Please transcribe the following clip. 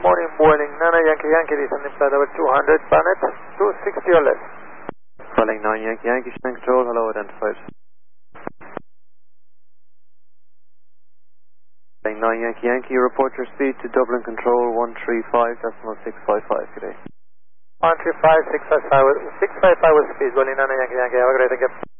morning, Boeing 9 Yankee Yankee, descending flight over 200, planet 260 or less. Boeing 9 Yankee Yankee, Shannon Control, hello, identified. Boeing 9 Yankee Yankee, report your speed to Dublin Control 135.655 today. 135, 655 with speed, Boeing 9 Yankee Yankee, have a great day.